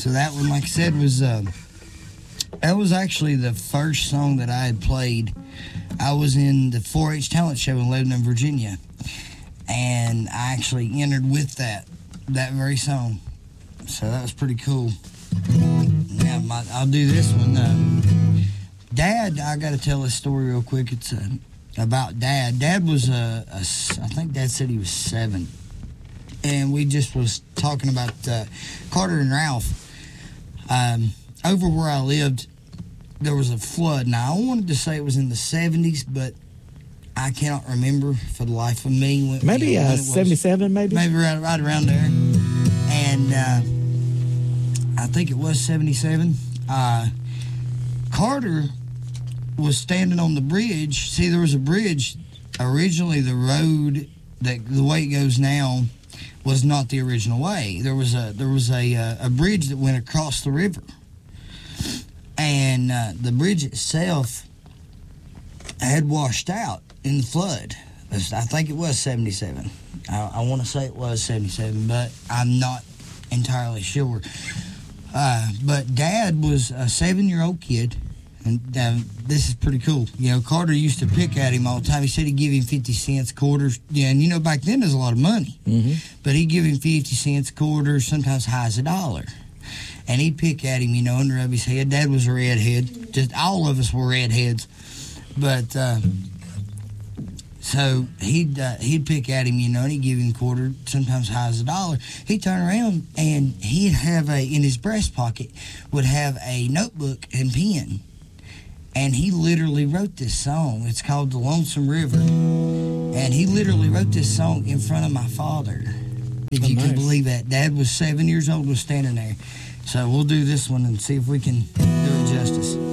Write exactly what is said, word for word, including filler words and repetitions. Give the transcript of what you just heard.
So that one, like I said, was uh, that was actually the first song that I had played. I was in the four H talent show in Lebanon, Virginia, and I actually entered with that that very song. So that was pretty cool. Now my, I'll do this one. Uh, Dad, I got to tell this story real quick. It's uh, about Dad. Dad was a, a, I think Dad said he was seven, and we just was talking about uh, Carter and Ralph. Um, over where I lived, there was a flood. Now, I wanted to say it was in the seventies, but I cannot remember for the life of me. When, maybe you know, uh, when it was. seventy-seven, maybe? Maybe right, right around there. And uh, I think it was seventy-seven. Uh, Carter was standing on the bridge. See, there was a bridge. Originally, the road, that the way it goes now, was not the original way. There was a there was a uh, a bridge that went across the river, and uh, the bridge itself had washed out in the flood. I think it was seventy-seven. I, I want to say it was seventy-seven, but I'm not entirely sure. Uh, but Dad was a seven-year-old kid, and uh, this is pretty cool. You know, Carter used to pick at him all the time. He said he'd give him fifty cents, quarters. Yeah, and you know, back then there's a lot of money. Mm-hmm. But he'd give him fifty cents, quarters, sometimes high as a dollar. And he'd pick at him, you know, and rub his head. Dad was a redhead. Just all of us were redheads. But, uh, so he'd uh, he'd pick at him, you know, and he'd give him a quarter, sometimes high as a dollar. He'd turn around and he'd have a, in his breast pocket, would have a notebook and pen. And he literally wrote this song. It's called The Lonesome River. And he literally wrote this song in front of my father. If Oh, you nice. can believe that. Dad was seven years old, was standing there. So we'll do this one and see if we can do it justice.